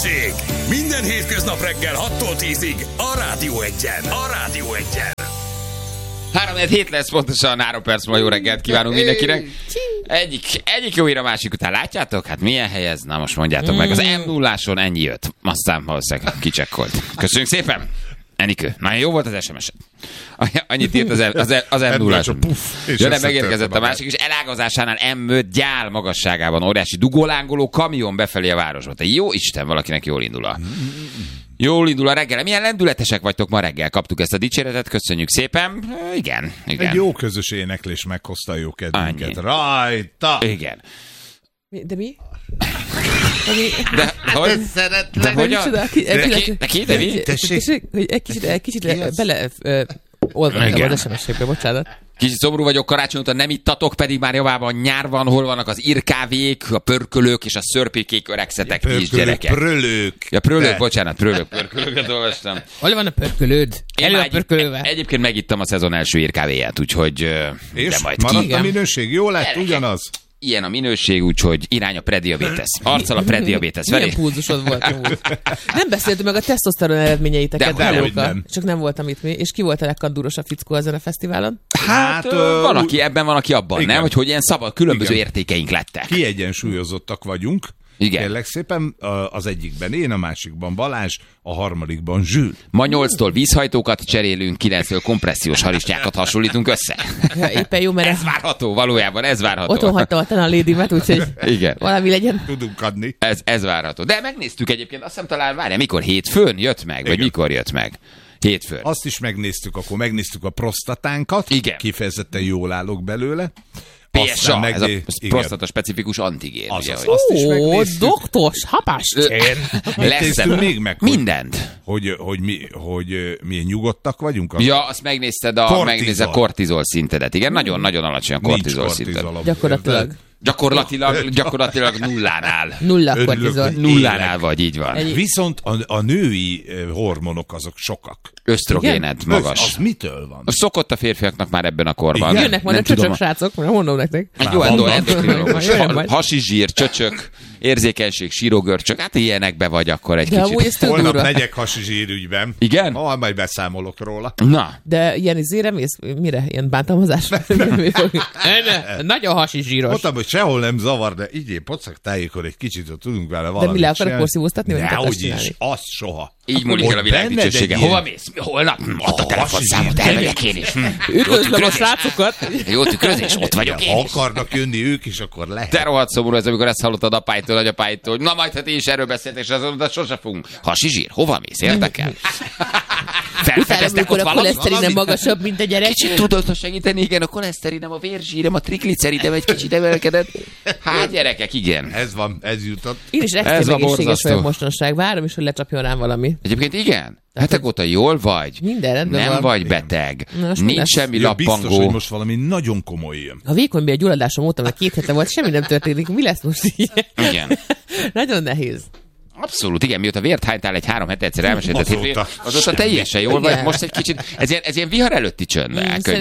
Balázsék! Minden hétköznap reggel 6-tól 10-ig a Rádió Egyen. A Rádió Egyen. 3-7 lesz pontosan, 3 perc múlva jó reggelt kívánunk mindenkinek. Egyik jó ír a másik után. Látjátok? Hát milyen hely ez? Na most mondjátok meg. Az M0-áson ennyi jött. Aztán valószínűleg kicsekkolt. Köszönjük szépen! Enikő, nagyon jó volt az SMS-ed. Annyit írt az M0-áson. Ja, de megérkezett a másik, és elágazásánál M5 gyál magasságában óriási dugólángoló kamion befelé a városba. Te jó Isten, valakinek jól indul a reggel. Milyen lendületesek vagytok ma reggel? Kaptuk ezt a dicséretet, köszönjük szépen. Igen. Egy jó közös éneklés meghozta a jó kedvünket. Rajta! Igen. De mi? De hogy? Szeretlek. De mi? Tessék? Egy kicsit bele olvadtam az SMS-ekbe, bocsánat. Kicsit szomorú vagyok, karácsony óta nem ittatok, pedig már javában nyár van, hol vannak az irkávék, a pörkölők és a szörpikék öregszetek is, gyerekek. Prölők. Ja, prölők, bocsánat, pörkölőket olvastam. Hol van a pörkölőd? Elő a pörkölővel. Egyébként megittam a szezon első irkávéját, úgyhogy... És maradt a minőség? Jó lett, ugyanaz? Ilyen a minőség, úgyhogy irány a prediabetes. Arccal a prediabetes felé. Milyen pulzusod volt amúgy? Nem beszéltünk meg a tesztoszteron eredményeiteket. Csak nem voltam itt mi. És ki volt a legkandúrosabb fickó ezen a fesztiválon? Hát van, aki ebben, van, aki abban, igen. nem? Hogy ilyen szabad, különböző értékeink lettek. Kiegyensúlyozottak vagyunk. Igen. Kérlek szépen, az egyikben én, a másikban Balázs, a harmadikban Zsül. Ma 8-tól vízhajtókat cserélünk, 9-től kompressziós harisnyákat hasonlítunk össze. Ja, éppen jó, mert ez várható, valójában ez várható. Otthon hagytam a Tenanlédimet, úgyhogy igen. Valami legyen. Tudunk adni. Ez várható. De megnéztük egyébként, azt hiszem talán, várjál, mikor hétfőn jött meg, vagy mikor jött meg? Hétfőn. Azt is megnéztük, akkor megnéztük a prostatánkat. Igen. Kifejezetten jól állok belőle. PSA, ez a prostata specifikus antigén. Azt is megnéztük. Doktors, hapástén. Néztünk még meg, mindent. Hogy milyen nyugodtak vagyunk. Ja, azt megnézted a kortizol szintedet. Igen, nagyon-nagyon alacsony a kortizol szinted. Gyakorlatilag nullánál. Nulla kortizol. Nullánál vagy, így van. Viszont a női hormonok azok sokak. Ösztrogénet magas. Az mitől van? Szokott a férfiaknak már ebben a korban. Igen? Jönnek majd a csöcsök, srácok, mondom nektek. Egy jó endokrinológus. Hasizsír, csöcsök, érzékenység, sírógörcsök, hát ilyenekbe vagy akkor egy kicsit. Holnap megyek hasizsírügyben. Igen? Majd beszámolok róla. Na. De ilyen izére mész? Mire? Ilyen bántalmazásra? Nagyon hasizsíros. Mondtam, hogy sehol nem zavar, de így én pocak tájékon egy kicsit, hogy tudunk vele valamit. De mi le akarok porszívóztatni? Nehogy is, azt soha. Így múlik el a világ dicsősége. Hova mész? Holnap? Ott a telefonszámot, elmegyek én is. Üdvözlöm a srácokat! Jó tükrözés, ott vagyok én is. Ha akarnak jönni ők is, akkor lehet. De rohadt szomorú ez, amikor ezt hallottad apáitól, nagyapáitól, hogy na majd, hát én is erről beszéltek, és azt mondod, sose fogunk. Hasizsír, hova mész? Érdekel? Felfedeztek ott valamit? A koleszterinem magasabb, mint a gyerek. Kicsit tudod segíteni, igen, a koleszterinem, a vérzsírem, a trigliceridem egy kicsit emelkedett. Hát gyerekek, igen. Ez van, ez jutott. Én is extrém egészséges vagyok mostanság. Várom is, hogy lecsapjon rám valami. Egyébként igen. Hetek óta jól vagy. Minden rendben nem van. vagy beteg. Nincs semmi lappangó. Biztos, hogy most valami nagyon komoly jön. A vékonybél gyulladásom óta, mert 2 hete volt, semmi nem történik. Mi lesz most így? Igen. Nagyon nehéz. Abszolút, igen, mióta vért hánytál egy 3 hete egyszer elmesélted, azóta teljesen jól vagy, most egy kicsit, ez ilyen vihar előtti csönd,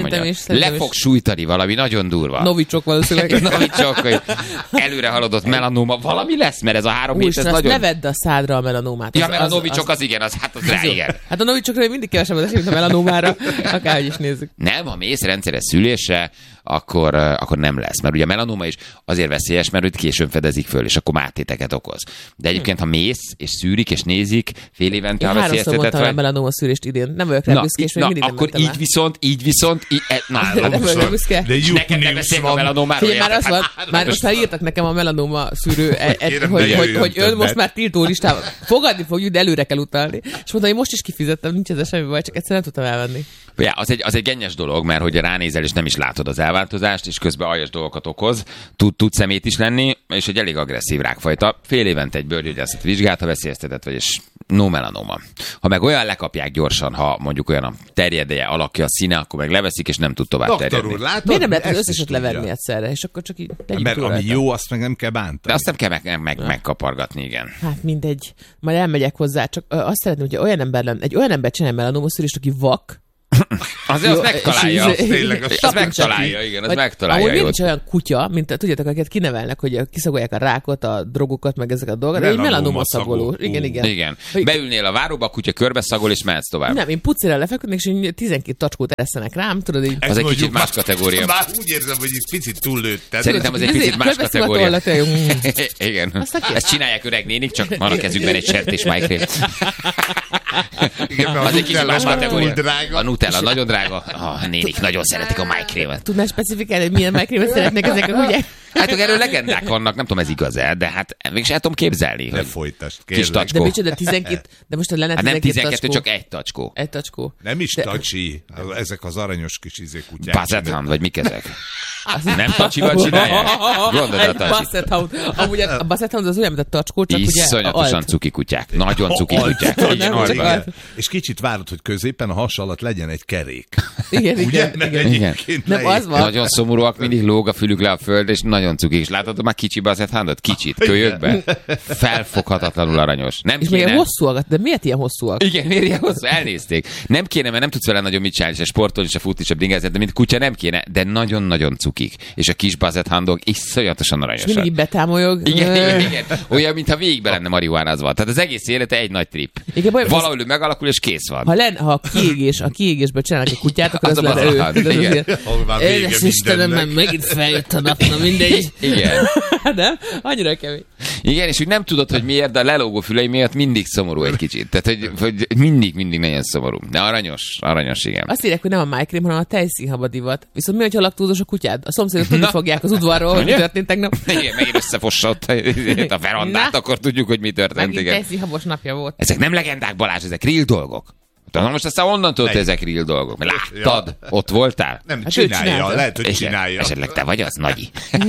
le fog sújtani valami nagyon durva. Novicsok valószínűleg. Novicsok, hogy előre haladott melanóma, valami lesz, mert ez a 3 hét, ez nagyon... Ne vedd a szádra a melanómát. Ja, mert a novicsok az igen, az rá, igen. Hát a novicsokra mindig kevesebbet esik, mint a melanómára, akárhogy is nézzük. Nem, ha mész rendszeres szülésre, akkor nem lesz. Mert ugye a melanóma is azért veszélyes, mert őt későn fedezik föl, és akkor máttéteket okoz. De egyébként, ha mész, és szűrik, és nézik, fél évente a veszélyeztetett vagy... Én 3-szor mondtam a melanóma szűrést idén. Nem vagyok rá büszke, és még mindig nem akkor így viszont... Nem vagyok rá büszke. És neked nem beszélek a melanómáról. Már az van, most már írtak nekem a melanóma szűrő, hogy ön most már tiltó listában. Fogadni fogjuk, de előre kell utalni. És mondta, hogy most is kifizettem, nincs ezzel semmi baj, csak egyszerűen nem tudtam elvenni. Ja, az egy gennyes dolog, mert hogy ránézel, és nem is látod az elváltozást, és közben aljas dolgokat okoz, tud szemét is lenni, és egy elég agresszív rákfajta. Fél évente egy bőrgyógyászat vizsgált, ha veszélyeztetett vagy, és no melanoma. Ha meg olyan lekapják gyorsan, ha mondjuk olyan a terjedeje, alakja, a színe, akkor meg leveszik, és nem tud tovább terjedni. Úr, látod? Miért nem lehet az összeset levenni egyszerre, és akkor csak így tegyük mert ami jó, azt meg nem kell bántani. De azt nem kell megkapargatni, igen. Hát mindegy. Majd elmegyek hozzá, csak azt szeretném, hogy egy olyan ember csinálj melanoma szűrést, aki vak, Azért azt megtalálja. Az megtalálja, igen, az megtalálja. Ahol nincs olyan kutya, mint tudjátok, akiket kinevelnek, hogy kiszagolják a rákot, a drogokat, meg ezek a dolgokat, de egy melanoma szagoló. Igen. Beülnél a váróba, a kutya körbe szagol, és mehetsz tovább. Nem, én pucira lefeküdnék, és 12 tacskót eszenek rám, tudod így. Az egy kicsit más kategória. Már úgy érzem, hogy egy picit túllőtted. Szerintem az egy picit más kategória. Igen. Ezt csinálják öreg nénik, csak van a kezükben egy sertés májkrém. Az egy kicsit más kategória. A Nutella nagyon drága. A nénik nagyon szeretik a májkrémet. Tudnál specifikálni, hogy milyen májkrémet szeretnek ezek a kutyák? Hát erről legendák vannak, nem tudom, ez igaz-e, de hát mégis el tudom képzelni. Ne folytasd, kis tacskó. De micsoda 12, de most lenne 12 nem 12, tacskó. csak egy tacskó. Egy tacskó. Nem is tacsi, ezek az aranyos kis kutyák. Basset Hound, vagy mik ezek? Nem tacsival csinálják? Gondolod a tacsi. Basset Hound. Amúgy a Basset Hound az olyan, mint a tacskó, csak ugye iszonyatosan cuki kutyák. Nagyon cuki kutyák. Igen. És kicsit várod, hogy középen a has alatt legyen egy kerék. Igen. Nem az van. Nagyon szomorúak, mindig lóg a fülük le a föld, és nagyon cukik. És látod már kicsi Basset Houndot? Kicsit, kölyökbe. Felfoghatatlanul aranyos. Nem és kéne... milyen hosszúak, de miért ilyen hosszúak? Igen, miért ilyen hosszú? Elnézték. Nem kéne, mert nem tudsz vele nagyon mit csinálni, se sportolni, se futni, se bringázni, de mint kutya nem kéne, de nagyon-nagyon cukik. És a kis Basset Houndok iszonyatosan aranyosak. És mindig betámolyog. Igen. Olyan, mintha végigbe lenne marihuánázva. Tehát az egész élete egy nagy trip. Valahol ő megalakul, és kész van. Ha a kiégésből csinálnak a kutyát, akkor az lenne ő. Édes Istenem, megint feljött a nap, na mindegy. Igen. Nem? Annyira kemény. Igen, és úgy nem tudod, hogy miért, de a lelógó fülei miatt mindig szomorú egy kicsit. Tehát, hogy mindig nagyon szomorú. De aranyos, igen. Azt írják, hogy nem a májkrém, hanem a tejszínhaba divat. Viszont mi, hogyha laktózos a kutyád? A szomszédok tudni fogják az udvarról, hogy mi történt tegnap. Igen, megint összefossa ott a verandát, akkor tudjuk, hogy mi történt. Megint tejszínhabos napja volt. Ezek nem legendák, Balázs, ezek real dolgok. Na most aztán onnan tudod, hogy ezek real dolgok. Mert láttad? Ott voltál? Nem, csinálja, lehet, hogy igen. Csinálja. Esetleg te vagy az, Nagyi.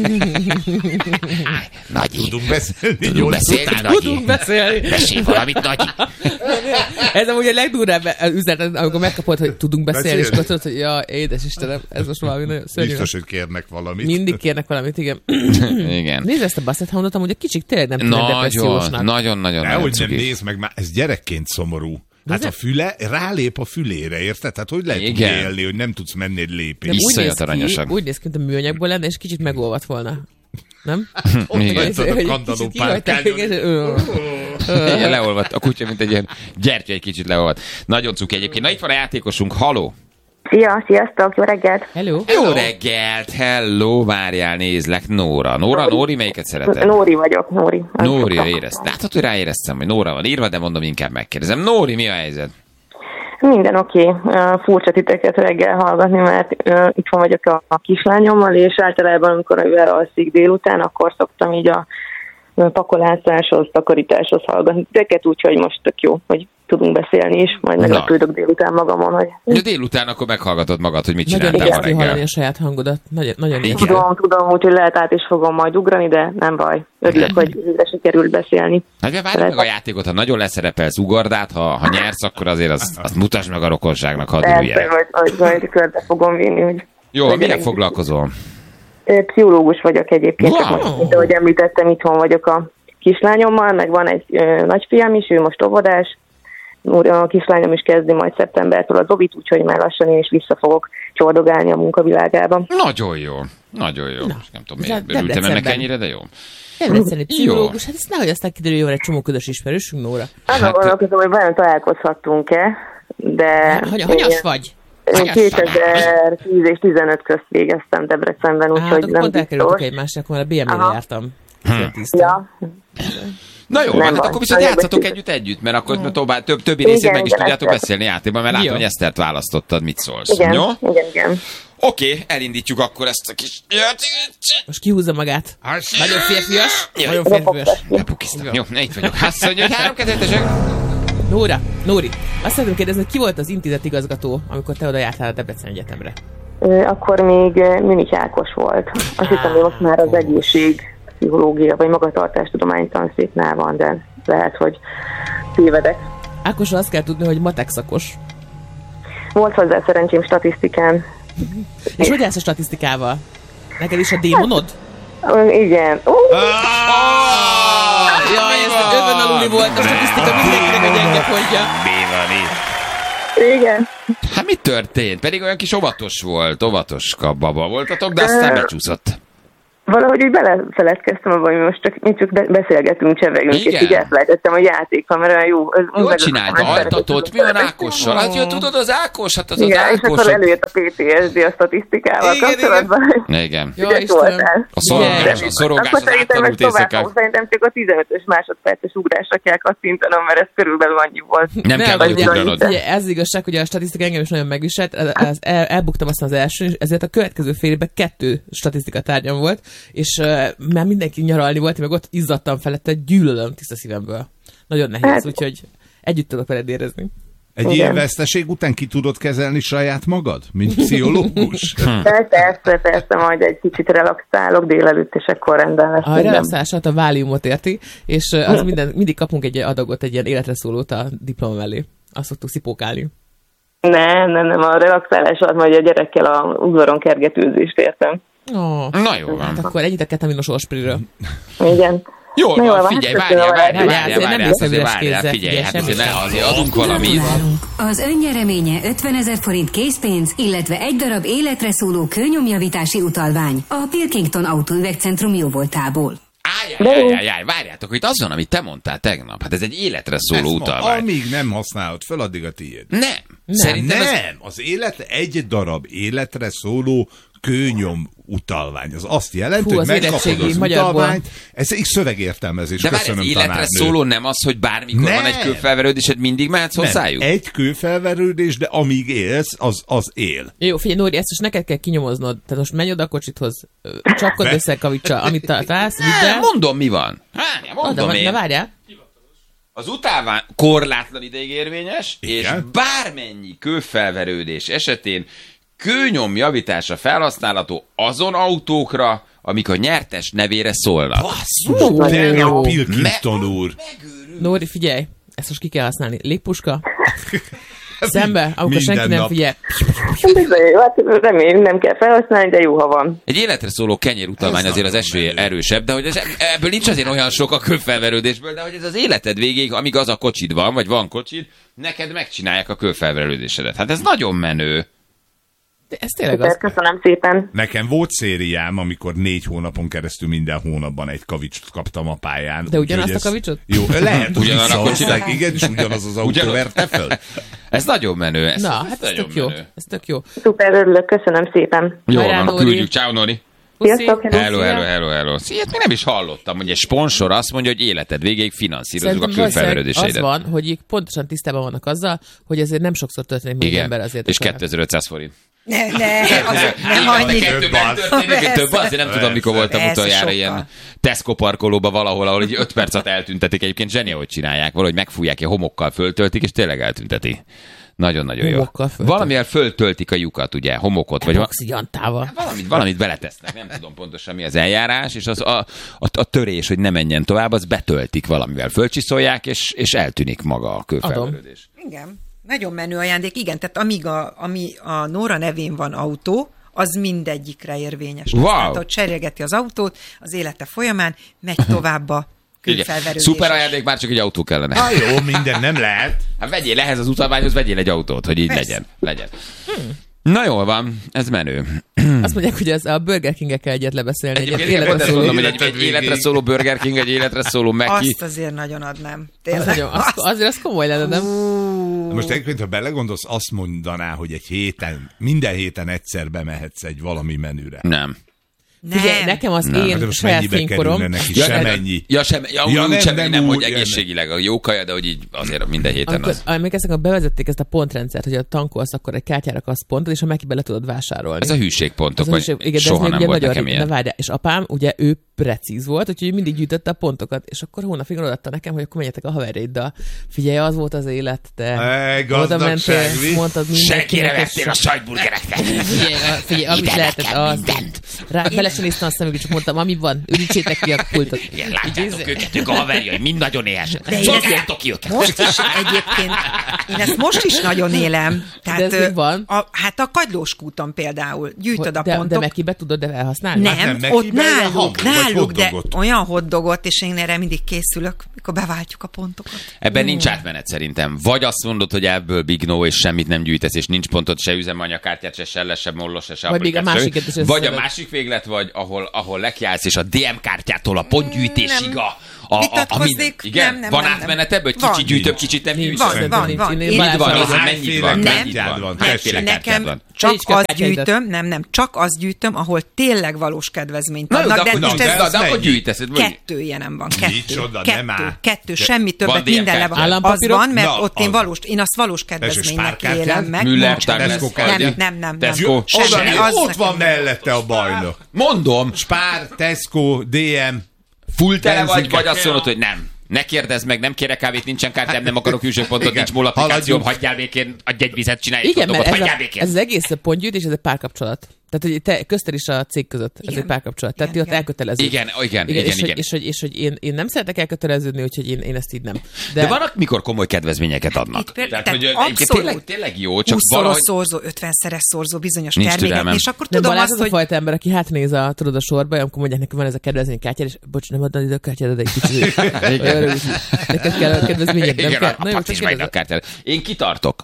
Nagyi. Tudunk beszélni, Tudunk beszélni. Mesélj valamit, Nagyi. Ez amúgy a legdurvább üzenet, amikor megkapod, hogy tudunk beszélni, és akkor tudod, hogy ja, édes Istenem, ez most valami nagyon szörnyű. Biztos, hogy kérnek valamit. Mindig kérnek valamit, igen. Igen. Nézd ezt a Basset Houndot, amúgy a kicsik tényleg nem tűnnek depressziósnak. Nagyon Nehogy nem nézd meg, már ez gyerekként szomorú. Hát a füle rálép a fülére, érted? Tehát hogy lehet tudni élni, hogy nem tudsz menni egy lépést? Iszonyat aranyosan. Úgy néz ki, mint a műanyagból lenne, és kicsit megolvadt volna. Nem? Igen. A kandaló párkányon. Igen, leolvadt. A kutya, mint egy ilyen gyertya, egy kicsit leolvadt. Nagyon cuki egyébként. Na itt van a játékosunk. Haló! Szia, sziasztok, jó reggelt! Hello! Jó reggelt, hello, várjál, nézlek, Nóri, melyiket szereted? Nóri vagyok, Nóri. Nóri, érezt. Látod, hogy ráéreztem, hogy Nóra van írva, de mondom, inkább megkérdezem. Nóri, mi a helyzet? Minden oké. Furcsa titeket reggel hallgatni, mert itthon vagyok a kislányommal, és általában, amikor ő elalszik délután, akkor szoktam így a pakolászáshoz, takarításhoz hallgatni titeket, úgyhogy most tök jó, hogy tudunk beszélni is, majd meglepődök délután magamon, hogy... De délután akkor meghallgatod magad, hogy mit csináltál ma reggel. Hallani a saját hangodat. Nagyon Tudom, úgyhogy lehet át is fogom majd ugrani, de nem baj. Örülök, hogy végre sikerült beszélni. Hát várj meg a játékot, ha nagyon leszerepelsz, ugord át, ha nyersz, akkor azért azt mutasd meg a rokonságnak, hadd üljenek. Persze, körbe fogom vinni, hogy... Jó, milyen foglalkozol? Pszichológus vagyok egyébként, csak most, mint ahogy említettem, itthon vagyok a kislányommal, meg van egy nagyfiam is, ő most óvodás, a kislányom is kezdi majd szeptembertől az óvit, úgyhogy már lassan én is vissza fogok csordogálni a munkavilágába. Nagyon jó. Nem tudom, miért örültem ennek ennyire, de jó. Debreceni pszichológus, hát ezt nehogy aztán kiderüljön, van egy csomó közös ismerősünk, Nóra. Azon gondolkozom, hogy vajon találkozhattunk-e, de... Hanyas vagy? 2010 és 15 közt végeztem Debrecenben, úgyhogy nem biztos. Pont elkerültük egymásra, akkor a BM-re jártam. Ja. Na jó, hát akkor viszont játszatok együtt, mert akkor többi részét meg is tudjátok beszélni játékban, mert látom, hogy Esztert választottad, mit szólsz. Igen, jó? Igen. Oké, elindítjuk akkor ezt a kis... Most kihúzza magát. Nagyon férfias. Jó, itt vagyok. Hasszony, hogy 3 kezetesek. Nóri, azt szeretném kérdezni, hogy ki volt az intézet igazgató, amikor te oda jártál a Debrecen Egyetemre? Akkor még Münich Ákos volt. Azt hiszem, hogy most már az egészségpszichológia vagy magatartástudomány tanszéknál van, de lehet, hogy tévedek. Ákosra azt kell tudni, hogy matek szakos. Volt hozzá szerencsém statisztikán. És hogy állsz a statisztikával? Neked is a démonod? Igen. Jaj, ez övön aluli volt a statisztika, mindenkinek a gyenge pontja. Mi van itt? Igen. Hát mi történt? Pedig olyan kis óvatos baba voltatok, de aztán becsúszott. Valahogy úgy belefeledkeztem abban, hogy most csak beszélgetünk, csevegünk, és így elfelejtettem a játékkamera, jó. Jól csinálta, altatott, mi van Ákossal? Hát jó, tudod, az Ákos, hát az igen, Ákos. És akkor előjött a PTSD a statisztikával kapcsolatban. Igen. Jó, Istenem. A szorongás az áttanult éjszakák. Szerintem csak a 15-ös másodperces ugrásra kell kattintanom, mert ez körülbelül annyi volt. Nem kell nagyobb ugranod. Ugye ez igazság, hogy a statisztika engem is nagyon megviselt, elbuktam aztán az elsőn, ezért a következő fél évben 2 statisztika tárgyam volt, és már mindenki nyaralni volt, én meg ott izzadtam felette, gyűlölöm tiszta szívemből. Nagyon nehéz, úgyhogy együtt tudok veled érezni. Egy ilyen veszteség után ki tudod kezelni saját magad, mint pszichológus? Persze, majd egy kicsit relaxálok délelőtt, és akkor rendben lesz. A relaxálását a váliumot érti, és az mindig kapunk egy adagot, egy ilyen életre szólót a diploma mellé. Azt szoktuk szipókálni. Nem, a relaxálás az majd a gyerekkel a udvaron kergetőzést értem. Na jó van. Hát akkor együtt a ketaminos orspiriről. Igen. Jól van, figyelj, várjál, figyelj, hát azért adunk valamit. Az önnyereménye 50 000 forint készpénz, illetve egy darab életre szóló kőnyomjavítási utalvány a Pilkington Autóüvegcentrum jóvoltából. Ájjáj, várjátok, itt az van, amit te mondtál tegnap. Hát ez egy életre szóló utalvány. Amíg nem használod fel, addig a tiéd. Nem. Az élet egy darab életre szóló kőnyom utalvány. Az azt jelenti, hogy megkapod az utalványt. Ez egy szövegértelmezés. De köszönöm, életre szóló nem az, hogy bármikor van egy kőfelverődésed, mindig mehetsz hozzájuk? Egy kőfelverődés, de amíg élsz, az él. Jó, figyelj, Nóri, ezt most neked kell kinyomoznod. Tehát most menj oda a kocsithoz, csapkod össze kavicsa, amit találsz, vidd el. Mondom, mi van. Mondom én. De várjál. Az utalvány korlátlan ideig érvényes, igen, és bármennyi kőfelverődés esetén kőnyom javítása felhasználható azon autókra, amik a nyertes nevére szólnak. Basszus, de a Pilkington úr. Nóri, figyelj, ezt most ki kell használni. Légpuska, szembe, amikor senki nem figyel. Hát remélem, nem kell felhasználni, de jó, ha van. Egy életre szóló kenyerutalvány azért az esélye erősebb, de hogy ebből nincs azért olyan sok a kőfelverődésből, de hogy ez az életed végéig, amíg az a kocsid van, vagy van kocsid, neked megcsinálják a kőfelverődésedet. Hát ez nagyon menő. De ez tényleg az. Köszönöm szépen. Nekem volt szériám, amikor 4 hónapon keresztül minden hónapban egy kavicsot kaptam a pályán. De ugyanazt a kavicsot? Jó, lehet, hogy ugyanarra a kocsinak. Igen, és ugyanaz az autó verte föl. Ez nagyon menő. Ez tök jó. Ez tök jó. Szuper, örülök, köszönöm szépen. Jó van, küldjük. Ciao, Nori. Sziasztok, hello. Ilyet még nem is hallottam, hogy egy sponsor azt mondja, hogy életed végéig finanszírozunk a kőfelverődéseidet. Az van, hogy pontosan tisztában vannak azzal, hogy ezért nem sokszor történik még ember azért. És 2500 forint. Nem annyit. Több azért nem tudom, mikor voltam utoljára ilyen Tesco parkolóba valahol, ahol egy 5 percet eltüntetik. Egyébként zseni, hogy csinálják, valahogy megfújják, homokkal föltöltik, és tényleg eltünteti. Nagyon-nagyon jó. Valamivel föltöltik a lyukat, ugye, homokot. Vagy oxidjantával. Valamit beletesznek, nem tudom pontosan mi az eljárás, és az a törés, hogy ne menjen tovább, az betöltik valamivel. Fölcsiszolják, és eltűnik maga a kőfelverődés. Igen. Nagyon menő ajándék, igen, tehát ami a Nóra nevén van autó, az mindegyikre érvényes. Wow. Tehát, hogy cserélgeti az autót, az élete folyamán megy tovább a kőfelverődés. Szuper ajándék, már csak egy autó kellene. Jó, minden nem lehet. Hát vegyél ehhez az utalványhoz, vegyél egy autót, hogy így legyen. Na jól van, ez menő. Azt mondják, hogy ez a Burger King-ekkel egyet lebeszélni. Egyébként pont ezt mondom, hogy egy életre szóló Burger King, egy életre szóló Mackie. Azt azért nagyon adnám. Tényleg. Azért az komoly lenne, nem? Most egyébként, ha belegondolsz, azt mondaná, hogy minden héten egyszer bemehetsz egy valami menüre. Nem. Ugye, nekem az én saját fénykorom. Nem, hogy egészségileg a jó kaja, de hogy így azért minden héten az. Amikor bevezették ezt a pontrendszert, hogy a tankolsz, akkor egy kártyára kapsz pontot, és a Meki bele tudod vásárolni. Ez a hűségpontok, vagy soha nem volt nekem ilyen. Várjál, és apám, ugye ő precíz volt, úgyhogy mindig gyűjtötte a pontokat, és akkor hónapig odaadta nekem, hogy akkor menjetek a haverjaiddal. Figyelj, az volt az élet, te oda mentél, mondtad mindenkinek. Senkire vettél a sajtburgereknek. Figyelj, amit lehetett, az. Bele sem néztem a szemükbe, csak mondtam, ami van, ürítsétek ki a pultot. Igen, látjátok ők a haverjai, mind nagyon éhesek. Szolgáltok ki őket. Most is egyébként, én ezt most is nagyon élem. Tehát, de ez van? Hát a Kagylós kúton például gyűjtöd a pontot. De Mekibe tudod elhasználni? Nem, ott náluk Náluk, de olyan hotdogot, és én erre mindig készülök, mikor beváltjuk a pontokat. Ebben nincs átmenet szerintem. Vagy azt mondod, hogy ebből Big No, és semmit nem gyűjtesz, és nincs pontod, se üzemanyagkártyát, se selles, se mollos, se applikát. Vagy a másik véglet, vagy ahol lekiállsz, és a DM kártyától a pontgyűjtésig vitatkoznék. Igen? Nem, van átmenet ebből? Kicsit gyűjtöm, kicsit nem gyűjtöm. Van. Nekem csak azt gyűjtöm, csak azt gyűjtöm, ahol tényleg valós kedvezményt adnak. De akkor gyűjtesz. 2 ilyenem van. 2, semmi többet, minden le van. Az van, mert ott én azt valós kedvezménynek élem meg. Nem. Ott van mellette a bajnok. Mondom. Spár, Tesco, DM. Full tele vagy azt mondod, hogy nem. Ne kérdezz meg, nem kérek kávét, nincsen kártyám, nem akarok hűsőpontot, nincs MOL applikációm, hagyjál békén, adj egy vizet, csinálj egy fotókat, hagyjál békén. Ez az egész pontgyűjtés, ez egy párkapcsolat. Tehát, hogy te közted is a cég között, ez egy párkapcsolat. Tehát ti ott elköteleződ. Igen. És hogy én nem szeretek elköteleződni, úgyhogy én ezt így nem. De vannak, mikor komoly kedvezményeket adnak. Tehát, hogy tényleg jó, csak 20-szoros szorzó, 50-szeres szorzó bizonyos terméket, és akkor tudom azt, hogy... a fajta ember, aki hátnéz a sorba, amikor mondják neki, van ez a kedvezménykártyád, és bocs, nem adnod ide a kártyád, de egy kicsit. Neked kell a kedvezményed, nem kell. Igen, a kártyád. Én kitartok.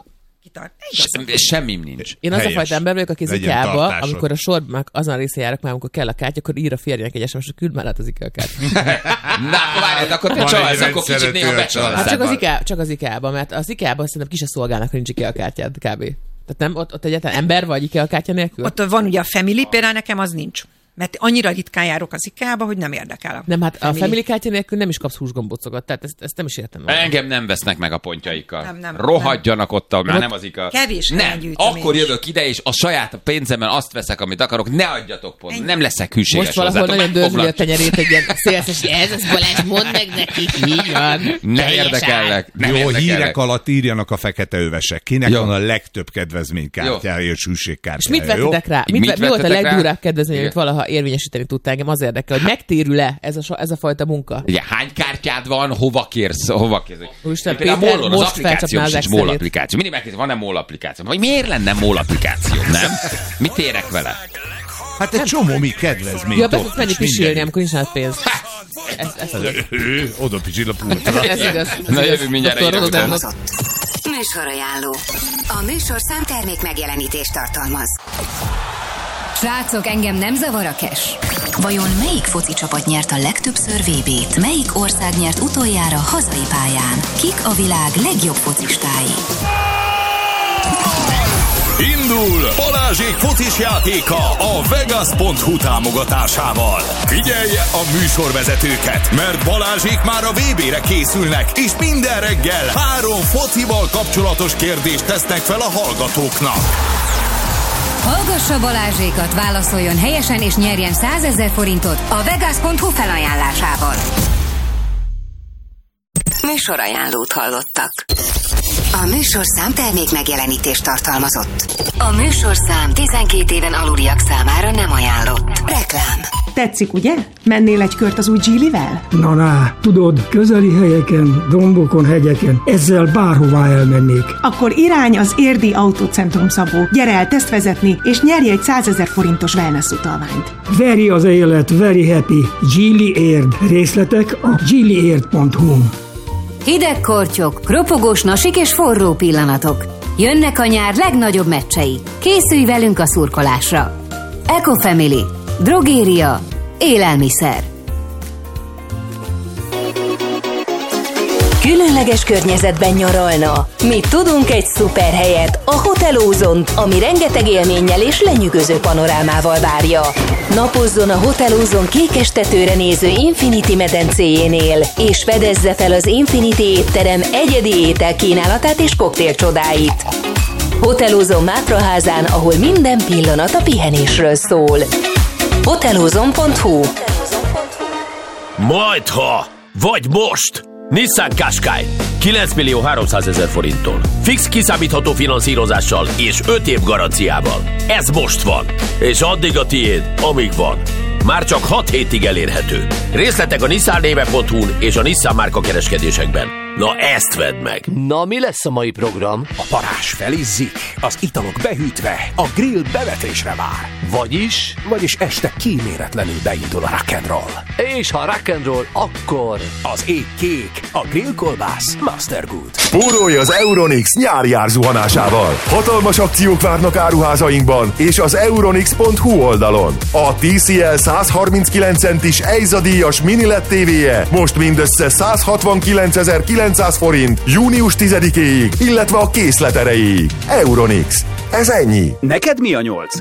Semmim nincs. Én az a fajta ember vagyok, aki az IKEA-ba, amikor a sorban azon a részén járok már, amikor kell a kártya, akkor ír a férjének egy SMS-t, küld már át az IKEA kártyát. Na, várjál, akkor te csalsz, akkor kicsit néha becsalsz. Csak az IKEA-ba, mert az IKEA-ban szerintem ki se szolgálnak, ha nincs IKEA kártyád, kb. Tehát nem, ott egyáltalán ember vagy IKEA kártya nélkül? Ott van ugye a Family, például nekem az nincs. Mert annyira ritkán járok az IKEA-ba, hogy nem érdekel. Nem, hát a Family kártya nélkül nem is kapsz húsgombocokat, tehát ezt nem is értem. Engem nem vesznek meg a pontjaikkal. Nem. Rohadjanak ott, már nem az IKEA. Kevés nem. Akkor jövök ide, és a saját pénzemben azt veszek, amit akarok, ne adjatok pont. Nem leszek hűséges. Most valahol nagyon dörzsüli a tenyerét egy ilyen szélszes, ez Balázs, mondd meg nekik, így van. Nem érdekellek. Jó, hírek alatt írjanak a fekete övesek. Kinek van a legtöbb kedvezménykártyája és hűségkártyája? És mit vettetek rá? Mi volt a legdurább kedvezmény, amit valaha érvényesíteni tudtál? Engem az érdekel, hogy megtérül-e ez a fajta munka? Ugye, hány kártyád van, hova kérsz? Úristen, Péter, most felcsapnál az MOL applikáció. Mindig megkérdez, van-e MOL applikáció? Vagy miért lenne MOL applikáció, nem? Mit érek vele? Hát egy csomó mi kedvezményt. Ja, be tudsz menni pisilni, amikor nincs nálad pénz. Oda pisil a pultra. Ez igaz. Na jövő mindjárt egyre után. Műsorajánló. A műsorszám termék megjelenítést tartalmaz. Srácok, engem nem zavar a cash. Vajon melyik foci csapat nyert a legtöbbször VB-t? Melyik ország nyert utoljára hazai pályán? Kik a világ legjobb focistái? Indul Balázsék focis játéka a Vegas.hu támogatásával. Figyelje a műsorvezetőket, mert Balázsék már a VB-re készülnek, és minden reggel 3 focival kapcsolatos kérdést tesznek fel a hallgatóknak. Hallgassa Balázsékat, válaszoljon helyesen és nyerjen 100 000 forintot a Vegas.hu felajánlásával. Műsorajánlót hallottak. A műsorszám termék megjelenítést tartalmazott. A műsorszám 12 éven aluliak számára nem ajánlott. Reklám. Tetszik, ugye? Mennél egy kört az új Geely-vel? Na, tudod, közeli helyeken, dombokon, hegyeken, ezzel bárhová elmennék. Akkor irány az Érdi Autócentrum, Szabó. Gyere el tesztvezetni, és nyerj egy 100 000 forintos wellness utalványt. Veri az élet, very happy. Geely Érd. Részletek a geelyérd.hu-n. Hideg kortyok, ropogós nasik és forró pillanatok. Jönnek a nyár legnagyobb meccsei. Készülj velünk a szurkolásra. Ecofamily. Drogéria. Élelmiszer. Különleges környezetben nyaralna. Mi tudunk egy szuper helyet, a Hotel Ozont, ami rengeteg élménnyel és lenyűgöző panorámával várja. Napozzon a Hotel Ozon kékestetőre néző Infinity medencéjénél, és fedezze fel az Infinity étterem egyedi ételkínálatát és koktél csodáit. Hotel Ozon Mátraházán, ahol minden pillanat a pihenésről szól. Hotelozon.hu. Majdha, vagy most! Nissan Qashqai 9 300 000 forinttól. Fix kiszámítható finanszírozással és 5 év garanciával. Ez most van, és addig a tiéd, amíg van. Már csak 6 hétig elérhető. Részletek a nissannéve.hu-n és a Nissan márka kereskedésekben. Na ezt vedd meg! Na, mi lesz a mai program? A parázs felizzik, az italok behűtve, a grill bevetésre vár. Vagyis este kíméletlenül beindul a rock'n'roll. És ha rock'n'roll, akkor... Az ég kék, a grillkolbász Mastergood. Spórolj az Euronix nyári árzuhanásával. Hatalmas akciók várnak áruházainkban és az euronix.hu oldalon. A TCL 139 centis EIZA díjas mini LED TV-je most mindössze 169.900 forint június 10-éig, illetve a készlet erejéig. Euronix. Ez ennyi. Neked mi a 8?